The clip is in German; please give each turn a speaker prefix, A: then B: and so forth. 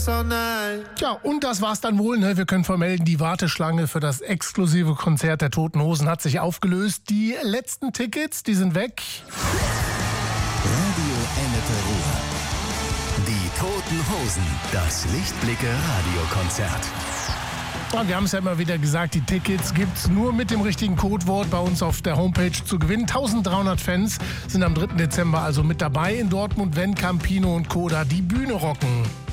A: all night.
B: Ja, und das war's dann wohl. Ne? Wir können vermelden, die Warteschlange für das exklusive Konzert der Toten Hosen hat sich aufgelöst. Die letzten Tickets, die sind weg.
C: Radio Ennepe Ruhr. Die Toten Hosen, das Lichtblicke-Radiokonzert.
B: Und wir haben es ja immer wieder gesagt, die Tickets gibt's nur mit dem richtigen Codewort bei uns auf der Homepage zu gewinnen. 1300 Fans sind am 3. Dezember also mit dabei in Dortmund, wenn Campino und Koda die Bühne rocken.